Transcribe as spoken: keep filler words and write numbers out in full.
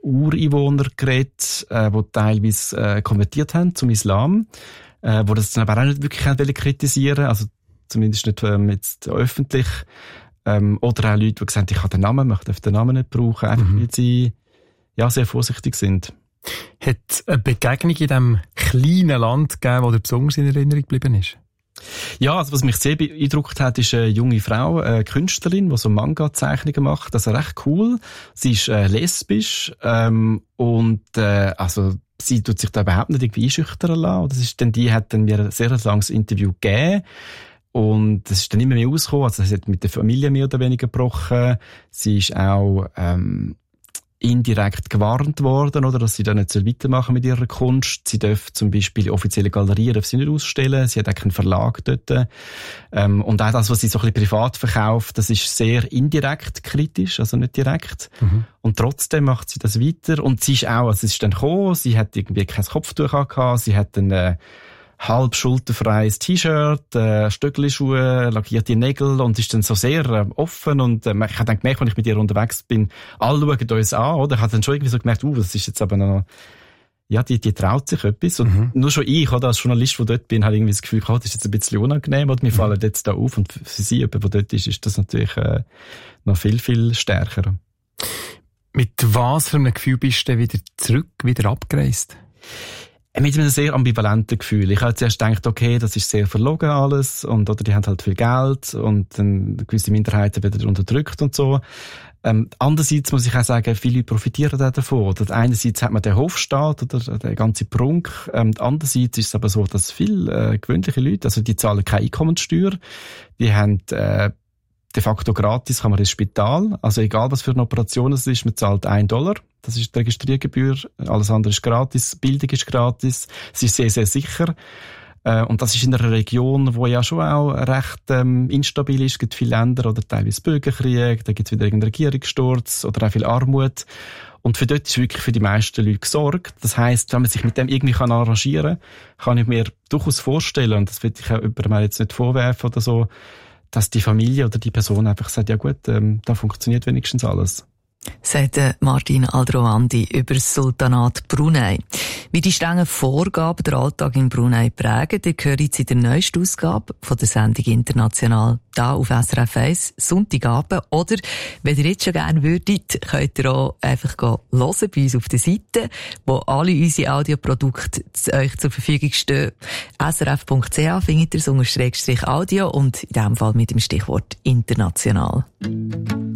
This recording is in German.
Ureinwohner geredet, äh, die teilweise äh, konvertiert haben zum Islam, äh, wo das dann aber auch nicht wirklich haben kritisieren, also zumindest nicht ähm, jetzt öffentlich. Ähm, oder auch Leute, die gesagt haben, ich habe den Namen, möchte den Namen nicht brauchen, einfach mhm. weil sie ja, sehr vorsichtig sind. Hat es eine Begegnung in diesem kleinen Land gegeben, die dir besonders in Erinnerung geblieben ist? Ja, also was mich sehr beeindruckt hat, ist eine junge Frau, eine Künstlerin, die so Manga-Zeichnungen macht. Also recht cool. Sie ist äh, lesbisch ähm, und äh, also sie tut sich da überhaupt nicht irgendwie einschüchtern lassen. Das ist dann, die hat dann mir ein sehr langes Interview gegeben. Und das ist dann immer mehr rausgekommen. Also sie hat mit der Familie mehr oder weniger gebrochen. Sie ist auch ähm, indirekt gewarnt worden, oder, dass sie dann nicht weitermachen mit ihrer Kunst. Sie darf zum Beispiel offizielle Galerien darf sie nicht ausstellen. Sie hat auch keinen Verlag dort. Ähm, und auch das, was sie so ein bisschen privat verkauft, das ist sehr indirekt kritisch, also nicht direkt. Mhm. Und trotzdem macht sie das weiter. Und sie ist auch, also es ist dann gekommen, sie hat irgendwie kein Kopftuch gehabt, sie hat dann, äh, halb schulterfreies T-Shirt, äh, Stöckelschuhe, lackierte Nägel und ist dann so sehr äh, offen und äh, ich habe dann gemerkt, wenn ich mit ihr unterwegs bin, alle schauen uns an, oder? Ich habe dann schon irgendwie so gemerkt, uh, das ist jetzt aber noch, ja, die, die traut sich etwas und mhm. nur schon ich, oder, als Journalist, der dort bin, habe irgendwie das Gefühl, oh, das ist jetzt ein bisschen unangenehm oder mir mhm. fallen jetzt da auf und für sie, jemand, der dort ist, ist das natürlich äh, noch viel, viel stärker. Mit was für einem Gefühl bist du wieder zurück, wieder abgereist? Mit einem sehr ambivalenten Gefühl. Ich habe zuerst gedacht, okay, das ist sehr verlogen alles und oder die haben halt viel Geld und dann gewisse Minderheiten werden unterdrückt und so. Ähm, andererseits muss ich auch sagen, viele Leute profitieren auch davon. Oder einerseits hat man den Hofstaat oder den ganzen Prunk. Ähm, andererseits ist es aber so, dass viele äh, gewöhnliche Leute, also die zahlen keine Einkommenssteuer, die haben äh, de facto gratis, kann man ins Spital. Also egal, was für eine Operation es ist, man zahlt ein Dollar. Das ist die Registriergebühr. Alles andere ist gratis. Bildung ist gratis. Es ist sehr, sehr sicher. Äh, und das ist in einer Region, wo ja schon auch recht ähm, instabil ist. Es gibt viele Länder oder teilweise Bürgerkrieg. Da gibt es wieder irgendeinen Regierungssturz oder auch viel Armut. Und für dort ist wirklich für die meisten Leute gesorgt. Das heisst, wenn man sich mit dem irgendwie kann arrangieren kann, kann ich mir durchaus vorstellen, und das will ich auch jemandem jetzt nicht vorwerfen oder so, dass die Familie oder die Person einfach sagt, ja gut, ähm, da funktioniert wenigstens alles. Sagt Martin Aldrovandi über das Sultanat Brunei. Wie die strengen Vorgaben der Alltag in Brunei prägen, der gehört jetzt in der neuesten Ausgabe von der Sendung International da auf S R F eins, Sonntagabend. Oder, wenn ihr jetzt schon gerne würdet, könnt ihr auch einfach hören bei uns auf der Seite, wo alle unsere Audioprodukte euch zur Verfügung stehen. S R F Punkt C H findet ihr es unter Schrägstrich Audio und in diesem Fall mit dem Stichwort international.